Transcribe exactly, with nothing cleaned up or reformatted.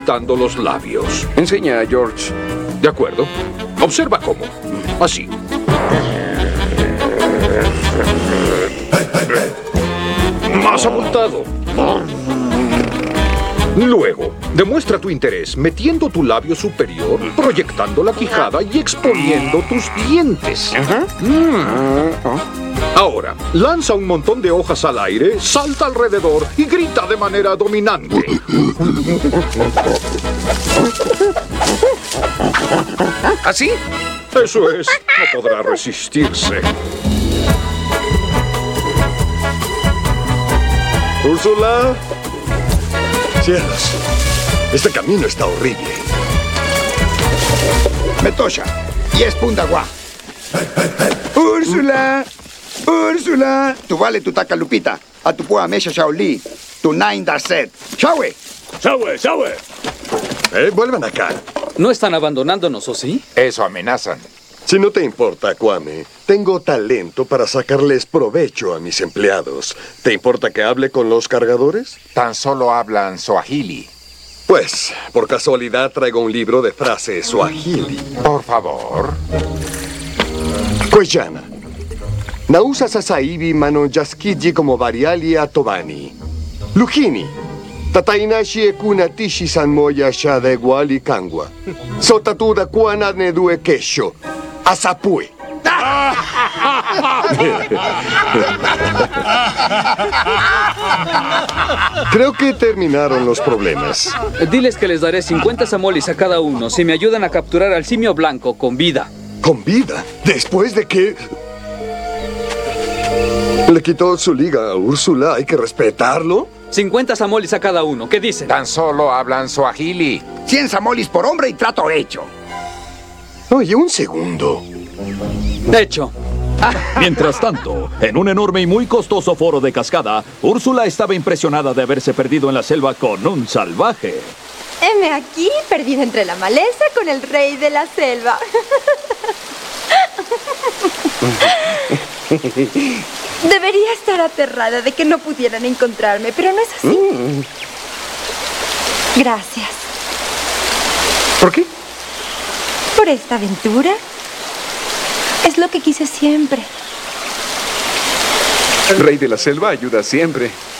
dando los labios. Enseña, George. De acuerdo. Observa cómo. Así. Más abultado. Luego, demuestra tu interés metiendo tu labio superior, proyectando la quijada y exponiendo tus dientes. Mm. Ahora, lanza un montón de hojas al aire, salta alrededor y grita de manera dominante. ¿Así? Eso es, no podrá resistirse. Úrsula. Cielos, este camino está horrible. Metosha, y es Pundagua. Úrsula, Úrsula. Tu vale tu taca Lupita. A tu pua mesha Shaoli. Tu nine darset. Shawe. ¡Shawe, shawe! Eh, vuelvan acá. ¿No están abandonándonos, o sí? Eso amenazan. Si no te importa, Kwame, tengo talento para sacarles provecho a mis empleados. ¿Te importa que hable con los cargadores? Tan solo hablan Swahili. Pues, por casualidad traigo un libro de frases Swahili. Por favor. Kwejana. Nausa sasaibi manonjaskiji como variali atobani. Lujini. Tatainashi ekuna tishi sanmoya shada iguali kangwa. Sotatuda kuana nedue kesho. Asapue. Creo que terminaron los problemas. Diles que les daré cincuenta samolis a cada uno si me ayudan a capturar al simio blanco con vida. ¿Con vida? ¿Después de que le quitó su liga a Úrsula? ¿Hay que respetarlo? cincuenta samolis a cada uno. ¿Qué dicen? Tan solo hablan Swahili. cien samolis por hombre y trato hecho. Oye, un segundo. Hecho. Mientras tanto, en un enorme y muy costoso foro de cascada, Úrsula estaba impresionada de haberse perdido en la selva con un salvaje. Heme aquí, perdida entre la maleza con el rey de la selva. Debería estar aterrada de que no pudieran encontrarme, pero no es así. Mm. Gracias. ¿Por qué? Por esta aventura. Es lo que quise siempre. El rey de la selva ayuda siempre.